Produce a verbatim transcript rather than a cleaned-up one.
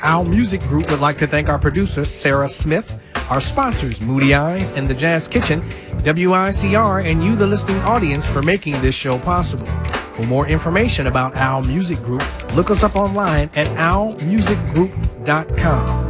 Owl Music Group would like to thank our producer, Sarah Smith, our sponsors, Moody Eyes and The Jazz Kitchen, W I C R, and you, the listening audience, for making this show possible. For more information about Owl Music Group, look us up online at owl music group dot com.